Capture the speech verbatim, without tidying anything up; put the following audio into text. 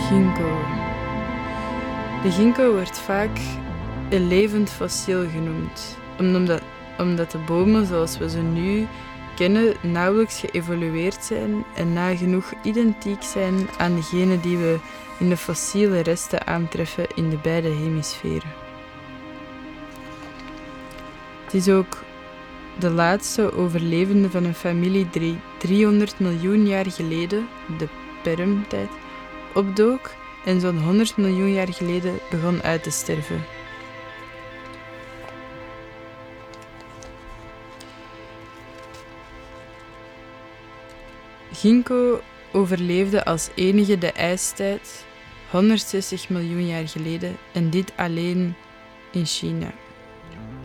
Ginkgo. De ginkgo wordt vaak een levend fossiel genoemd, omdat, omdat de bomen zoals we ze nu kennen nauwelijks geëvolueerd zijn en nagenoeg identiek zijn aan degene die we in de fossiele resten aantreffen in de beide hemisferen. Het is ook de laatste overlevende van een familie die driehonderd miljoen jaar geleden, de Permtijd, opdook en zo'n honderd miljoen jaar geleden begon uit te sterven. Ginkgo overleefde als enige de ijstijd, honderdzestig miljoen jaar geleden, en dit alleen in China.